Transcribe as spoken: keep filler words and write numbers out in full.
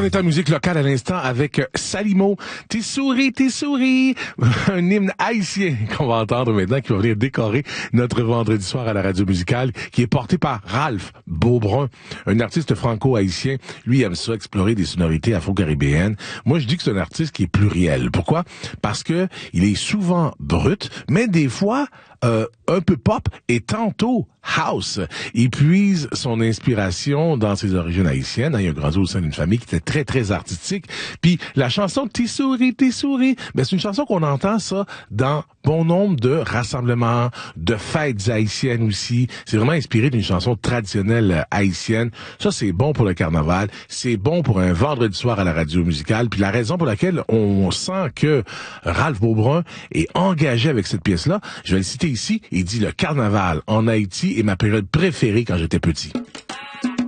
est en musique locale à l'instant avec Salimo. T'es souris, t'es souris. Un hymne haïtien qu'on va entendre maintenant, qui va venir décorer notre vendredi soir à la radio musicale, qui est porté par Ralph Beaubrun, un artiste franco-haïtien. Lui, il aime ça, explorer des sonorités afro-caribéennes. Moi, je dis que c'est un artiste qui est pluriel. Pourquoi? Parce que il est souvent brut, mais des fois, euh, un peu pop et tantôt house. Il puise son inspiration dans ses origines haïtiennes. Il a grandi au sein d'une famille qui était très, très artistique. Puis la chanson « T'es souris, t'es souris », ben, c'est une chanson qu'on entend ça dans bon nombre de rassemblements, de fêtes haïtiennes aussi. C'est vraiment inspiré d'une chanson traditionnelle haïtienne. Ça, c'est bon pour le carnaval. C'est bon pour un vendredi soir à la radio musicale. Puis la raison pour laquelle on sent que Ralph Beaubrun est engagé avec cette pièce-là, je vais le citer ici, il dit « Le carnaval en Haïti est ma période préférée quand j'étais petit ».